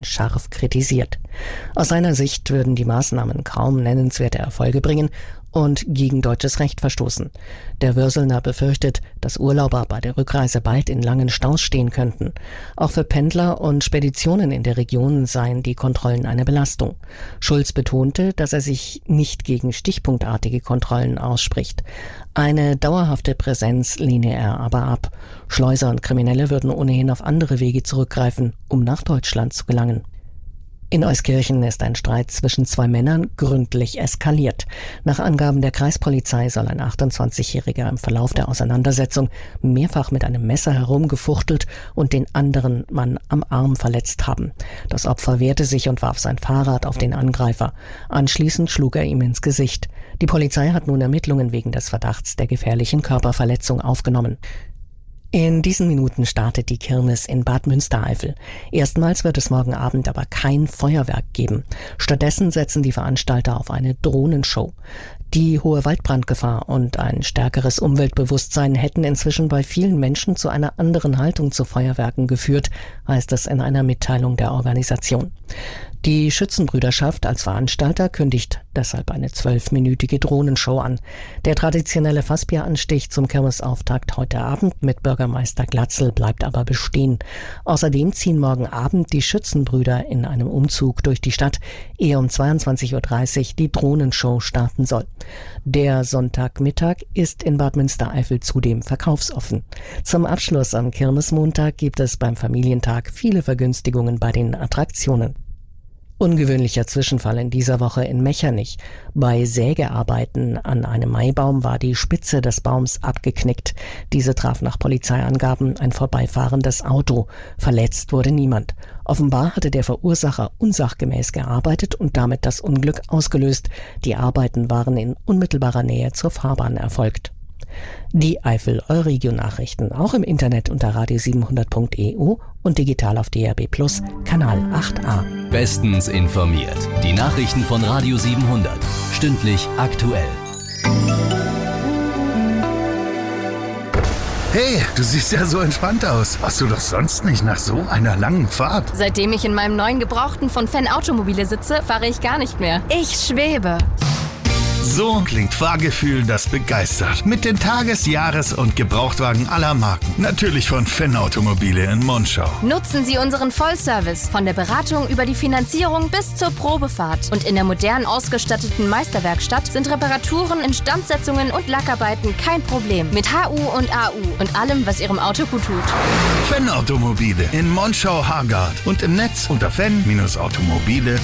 scharf kritisiert. Aus seiner Sicht würden die Maßnahmen kaum nennenswerte Erfolge bringen und gegen deutsches Recht verstoßen. Der Würselner befürchtet, dass Urlauber bei der Rückreise bald in langen Staus stehen könnten. Auch für Pendler und Speditionen in der Region seien die Kontrollen eine Belastung. Schulz betonte, dass er sich nicht gegen stichpunktartige Kontrollen ausspricht. Eine dauerhafte Präsenz lehne er aber ab. Schleuser und Kriminelle würden ohnehin auf andere Wege zurückgreifen, um nach Deutschland zu gelangen. In Euskirchen ist ein Streit zwischen zwei Männern gründlich eskaliert. Nach Angaben der Kreispolizei soll ein 28-Jähriger im Verlauf der Auseinandersetzung mehrfach mit einem Messer herumgefuchtelt und den anderen Mann am Arm verletzt haben. Das Opfer wehrte sich und warf sein Fahrrad auf den Angreifer. Anschließend schlug er ihm ins Gesicht. Die Polizei hat nun Ermittlungen wegen des Verdachts der gefährlichen Körperverletzung aufgenommen. In diesen Minuten startet die Kirmes in Bad Münstereifel. Erstmals wird es morgen Abend aber kein Feuerwerk geben. Stattdessen setzen die Veranstalter auf eine Drohnenshow. Die hohe Waldbrandgefahr und ein stärkeres Umweltbewusstsein hätten inzwischen bei vielen Menschen zu einer anderen Haltung zu Feuerwerken geführt, heißt es in einer Mitteilung der Organisation. Die Schützenbrüderschaft als Veranstalter kündigt deshalb eine 12-minütige Drohnenshow an. Der traditionelle Fassbieranstich zum Kirmesauftakt heute Abend mit Bürgermeister Glatzel bleibt aber bestehen. Außerdem ziehen morgen Abend die Schützenbrüder in einem Umzug durch die Stadt, ehe um 22:30 Uhr die Drohnenshow starten soll. Der Sonntagmittag ist in Bad Münstereifel zudem verkaufsoffen. Zum Abschluss am Kirmesmontag gibt es beim Familientag viele Vergünstigungen bei den Attraktionen. Ungewöhnlicher Zwischenfall in dieser Woche in Mechernich. Bei Sägearbeiten an einem Maibaum war die Spitze des Baums abgeknickt. Diese traf nach Polizeiangaben ein vorbeifahrendes Auto. Verletzt wurde niemand. Offenbar hatte der Verursacher unsachgemäß gearbeitet und damit das Unglück ausgelöst. Die Arbeiten waren in unmittelbarer Nähe zur Fahrbahn erfolgt. Die Eifel-Euregio-Nachrichten auch im Internet unter radio700.eu und digital auf DAB+ Kanal 8a. Bestens informiert. Die Nachrichten von Radio 700. Stündlich aktuell. Hey, du siehst ja so entspannt aus. Warst du doch sonst nicht nach so einer langen Fahrt? Seitdem ich in meinem neuen Gebrauchten von Fenn Automobile sitze, fahre ich gar nicht mehr. Ich schwebe. So klingt Fahrgefühl, das begeistert. Mit den Tages-, Jahres- und Gebrauchtwagen aller Marken. Natürlich von Fenn Automobile in Monschau. Nutzen Sie unseren Vollservice von der Beratung über die Finanzierung bis zur Probefahrt. Und in der modern ausgestatteten Meisterwerkstatt sind Reparaturen, Instandsetzungen und Lackarbeiten kein Problem. Mit HU und AU und allem, was Ihrem Auto gut tut. Fenn Automobile in Monschau-Hargard und im Netz unter fenn-automobile.de.